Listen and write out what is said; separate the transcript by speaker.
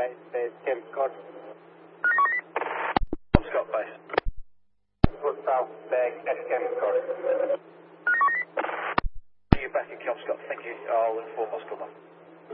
Speaker 1: base, there's Kemp's Court.
Speaker 2: Scott base.
Speaker 1: Put south there, at Kemp's Court.
Speaker 2: See you back in Kelmscott. Thank you. I'll inform Oscar 1.